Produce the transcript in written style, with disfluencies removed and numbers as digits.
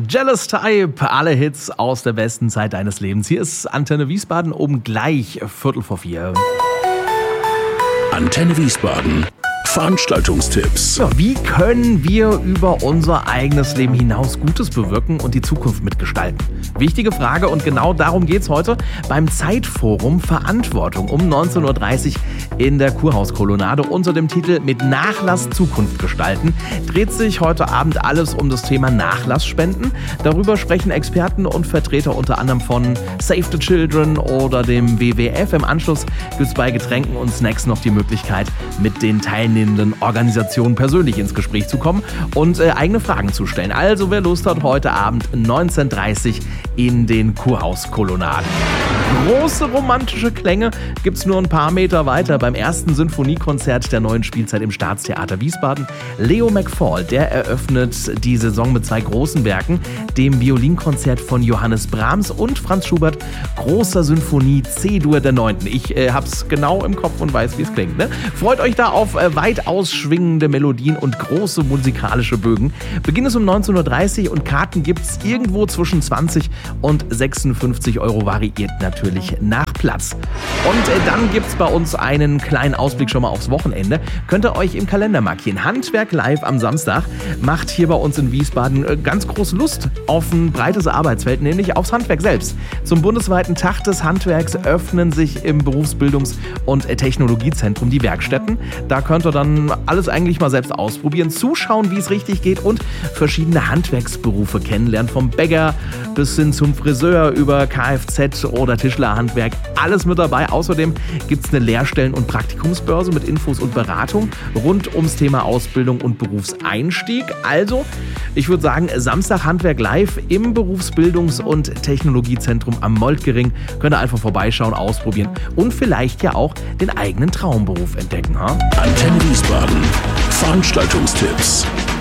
Jealous Type, alle Hits aus der besten Zeit deines Lebens. Hier ist Antenne Wiesbaden, oben gleich 3:45. Antenne Wiesbaden. Veranstaltungstipps. Ja, wie können wir über unser eigenes Leben hinaus Gutes bewirken und die Zukunft mitgestalten? Wichtige Frage und genau darum geht's heute beim Zeitforum Verantwortung um 19.30 Uhr in der Kurhauskolonnade unter dem Titel Mit Nachlass Zukunft gestalten. Dreht sich heute Abend alles um das Thema Nachlassspenden. Darüber sprechen Experten und Vertreter unter anderem von Save the Children oder dem WWF. Im Anschluss gibt's bei Getränken und Snacks noch die Möglichkeit, mit den teilnehmenden Organisationen persönlich ins Gespräch zu kommen und eigene Fragen zu stellen. Also wer Lust hat, heute Abend 19.30 Uhr in den Kurhauskolonnaden. Große romantische Klänge gibt's nur ein paar Meter weiter beim ersten Sinfoniekonzert der neuen Spielzeit im Staatstheater Wiesbaden. Leo McFall, der eröffnet die Saison mit 2 großen Werken, dem Violinkonzert von Johannes Brahms und Franz Schubert, großer Sinfonie C-Dur der 9. Ich hab's genau im Kopf und weiß, wie es klingt. Ne? Freut euch da auf weit ausschwingende Melodien und große musikalische Bögen. Beginn ist um 19.30 Uhr und Karten gibt's irgendwo zwischen 20 und 56 Euro, variiert natürlich nach Platz. Und dann gibt's bei uns einen kleinen Ausblick schon mal aufs Wochenende. Könnt ihr euch im Kalender markieren. Handwerk live am Samstag macht hier bei uns in Wiesbaden ganz groß Lust auf ein breites Arbeitsfeld, nämlich aufs Handwerk selbst. Zum bundesweiten Tag des Handwerks öffnen sich im Berufsbildungs- und Technologiezentrum die Werkstätten. Da könnt ihr dann alles eigentlich mal selbst ausprobieren, zuschauen, wie es richtig geht und verschiedene Handwerksberufe kennenlernen. Vom Bäcker bis hin zum Friseur über Kfz oder Tischlerhandwerk. Alles mit dabei. Außerdem gibt es eine Lehrstellen- und Praktikumsbörse mit Infos und Beratung rund ums Thema Ausbildung und Berufseinstieg. Also, ich würde sagen, Samstag Handwerk live im Berufsbildungs- und Technologiezentrum am Moltgering. Könnt ihr einfach vorbeischauen, ausprobieren und vielleicht ja auch den eigenen Traumberuf entdecken. Antenne Wiesbaden. Veranstaltungstipps.